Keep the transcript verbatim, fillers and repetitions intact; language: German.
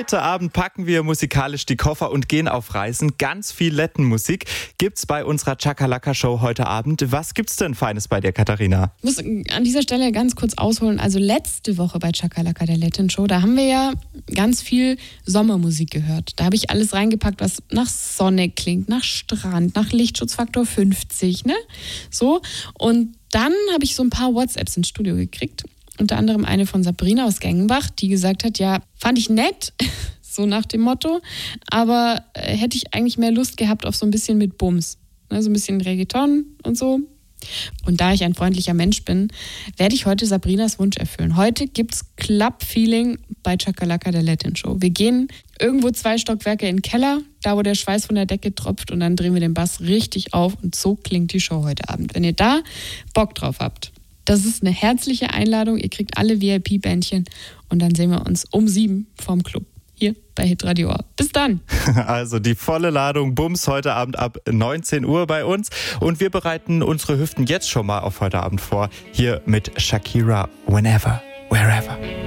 Heute Abend packen wir musikalisch die Koffer und gehen auf Reisen. Ganz viel Lettenmusik gibt's bei unserer Chakalaka-Show heute Abend. Was gibt's denn Feines bei dir, Katharina? Ich muss an dieser Stelle ganz kurz ausholen. Also letzte Woche bei Chakalaka, der Letten-Show, da haben wir ja ganz viel Sommermusik gehört. Da habe ich alles reingepackt, was nach Sonne klingt, nach Strand, nach Lichtschutzfaktor fünfzig, ne? So. Und dann habe ich so ein paar WhatsApps ins Studio gekriegt. Unter anderem eine von Sabrina aus Gengenbach, die gesagt hat, ja, fand ich nett, so nach dem Motto, aber äh, hätte ich eigentlich mehr Lust gehabt auf so ein bisschen mit Bums, ne, so ein bisschen Reggaeton und so. Und da ich ein freundlicher Mensch bin, werde ich heute Sabrinas Wunsch erfüllen. Heute gibt's Club-Feeling bei Chakalaka, der Latin-Show. Wir gehen irgendwo zwei Stockwerke in den Keller, da wo der Schweiß von der Decke tropft, und dann drehen wir den Bass richtig auf und so klingt die Show heute Abend. Wenn ihr da Bock drauf habt, das ist eine herzliche Einladung. Ihr kriegt alle V I P-Bändchen und dann sehen wir uns um sieben vorm Club hier bei Hitradio Ohr. Bis dann! Also die volle Ladung Bums heute Abend ab neunzehn Uhr bei uns. Und wir bereiten unsere Hüften jetzt schon mal auf heute Abend vor. Hier mit Shakira, Whenever, Wherever.